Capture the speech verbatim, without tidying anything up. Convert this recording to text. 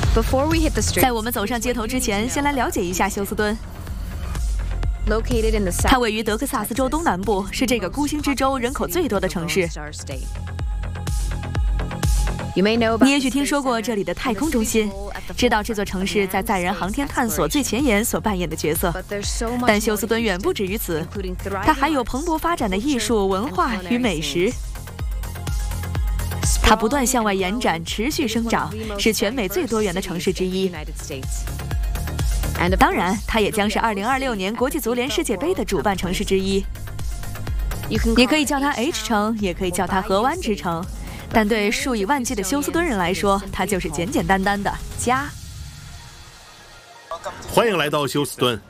在我们走上街头之前，先来了解一下休斯敦。它位于德克萨斯州东南部，是这个孤星之州人口最多的城市。你也许听说过这里的太空中心，知道这座城市在载人航天探索最前沿所扮演的角色。但休斯敦远不止于此，它还有蓬勃发展的艺术、文化与美食。它不断向外延展，持续生长，是全美最多元的城市之一。当然，它也将是二零二六年国际足联世界杯的主办城市之一。你可以叫它 H 城，也可以叫它河湾之城，但对数以万计的休斯敦人来说，它就是简简单单的家。 欢迎来到休斯敦，